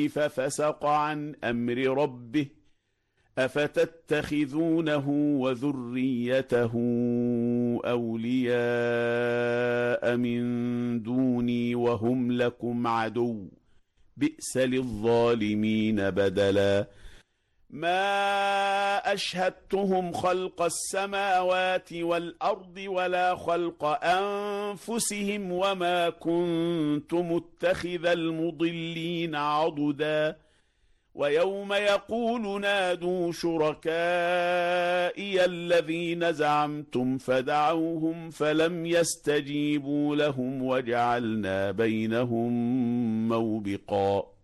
ففسق عن أمر ربه أفتتخذونه وذريته أولياء من دوني وهم لكم عدو بئس للظالمين بدلا ما أشهدتهم خلق السماوات والأرض ولا خلق أنفسهم وما كنت متخذ المضلين عضدا ويوم يقول نادوا شركائي الذين زعمتم فدعوهم فلم يستجيبوا لهم وجعلنا بينهم موبقا